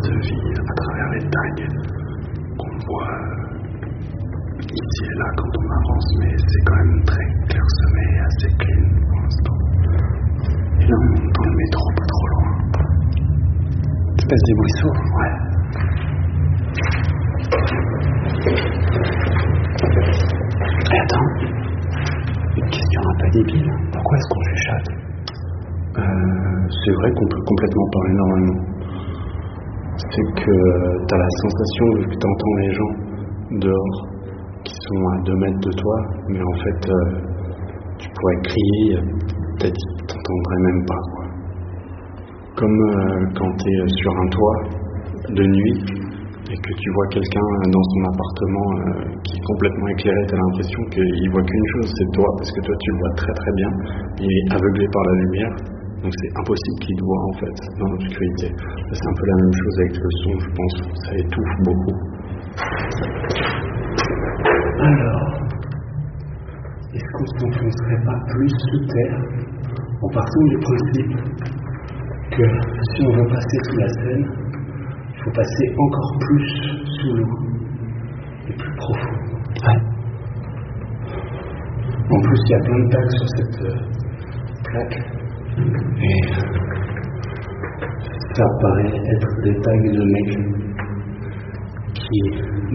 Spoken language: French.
de vie à travers les tags qu'on voit ici et là quand on avance, mais c'est quand même très clairsemé et assez clean pour l'instant. Et là on monte dans le métro pas trop loin. Espèce des ruisseaux. Ouais. Et attends, une question un peu débile. Pourquoi est-ce qu'on chuchote? C'est vrai qu'on peut complètement parler normalement. C'est que t'as la sensation, vu que t'entends les gens dehors qui sont à 2 mètres de toi, mais en fait tu pourrais crier, peut-être qu'ils t'entendraient même pas, quoi. Comme quand t'es sur un toit de nuit et que tu vois quelqu'un dans son appartement qui est complètement éclairé, t'as l'impression qu'il voit qu'une chose, c'est toi, parce que toi tu le vois très très bien, il est aveuglé par la lumière. Donc c'est impossible qu'il te voie en fait dans l'obscurité. C'est un peu la même chose avec le son, je pense. Ça étouffe beaucoup. Alors, est-ce qu'on s'enfoncerait pas plus sous terre en partant du principe que si on veut passer sous la Seine, il faut passer encore plus sous l'eau et plus profond. Ouais. En plus, il y a plein de tags sur cette plaque. Et ça paraît être des tags de mecs qui